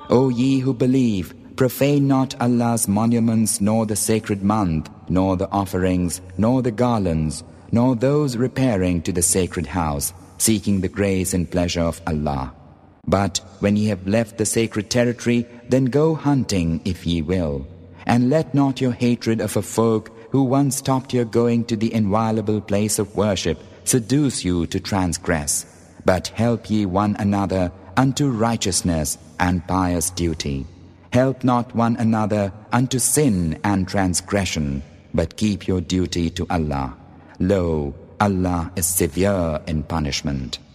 O ye who believe, profane not Allah's monuments, nor the sacred month, nor the offerings, nor the garlands, nor those repairing to the sacred house, seeking the grace and pleasure of Allah. But when ye have left the sacred territory, then go hunting if ye will. And let not your hatred of a folk who once stopped your going to the inviolable place of worship seduce you to transgress, but help ye one another unto righteousness and pious duty. Help not one another unto sin and transgression, but keep your duty to Allah. Lo, Allah is severe in punishment.